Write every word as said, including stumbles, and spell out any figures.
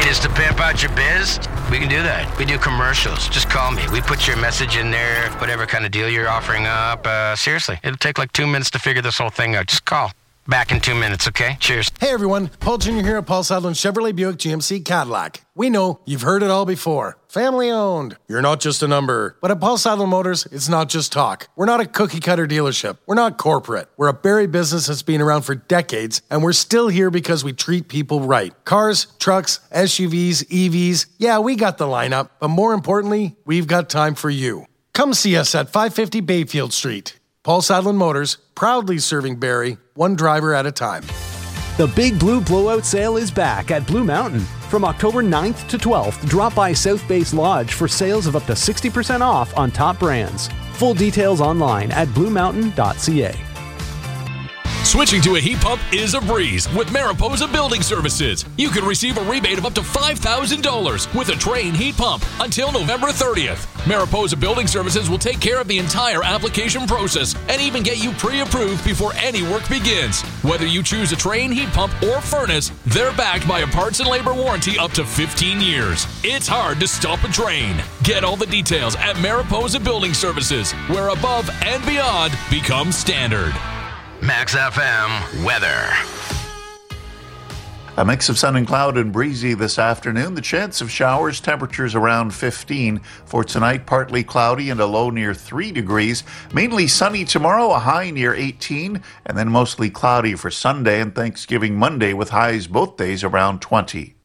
is to pimp out your biz? We can do that. We do commercials. Just call me. We put your message in there, whatever kind of deal you're offering up. Uh, seriously, it'll take like two minutes to figure this whole thing out. Just call. Back in two minutes, okay? Cheers. Hey everyone, Paul Junior here at Paul Sadlin Chevrolet Buick G M C Cadillac. We know you've heard it all before. Family owned. You're not just a number. But at Paul Sadlin Motors, it's not just talk. We're not a cookie cutter dealership. We're not corporate. We're a Barrie business that's been around for decades, and we're still here because we treat people right. Cars, trucks, S U Vs, E Vs, yeah, we got the lineup, but more importantly, we've got time for you. Come see us at five fifty Bayfield Street. Paul Sadlin Motors, proudly serving Barrie, one driver at a time. The Big Blue Blowout Sale is back at Blue Mountain. From October ninth to twelfth, drop by South Base Lodge for sales of up to sixty percent off on top brands. Full details online at blue mountain dot c a. Switching to a heat pump is a breeze with Mariposa Building Services. You can receive a rebate of up to five thousand dollars with a Trane heat pump until November thirtieth. Mariposa Building Services will take care of the entire application process and even get you pre-approved before any work begins. Whether you choose a Trane heat pump or furnace, they're backed by a parts and labor warranty up to fifteen years. It's hard to stop a Trane. Get all the details at Mariposa Building Services, where above and beyond becomes standard. Max F M weather. A mix of sun and cloud and breezy this afternoon. The chance of showers, temperatures around fifteen. For tonight, partly cloudy and a low near three degrees. Mainly sunny tomorrow, a high near eighteen. And then mostly cloudy for Sunday and Thanksgiving Monday with highs both days around twenty.